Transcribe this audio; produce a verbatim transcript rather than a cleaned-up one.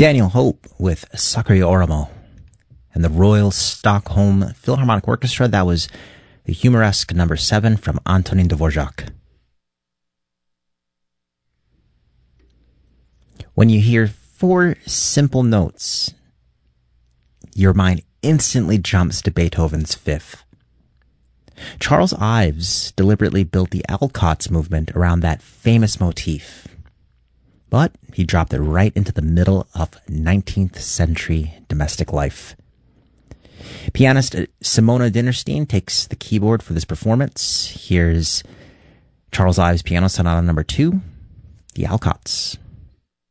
Daniel Hope with Sakura Oramo and the Royal Stockholm Philharmonic Orchestra. That was the Humoresque number seven from Antonin Dvorak. When you hear four simple notes, your mind instantly jumps to Beethoven's Fifth. Charles Ives deliberately built the Alcotts movement around that famous motif, but he dropped it right into the middle of nineteenth century domestic life. Pianist Simona Dinnerstein takes the keyboard for this performance. Here's Charles Ives Piano Sonata number two, the Alcotts.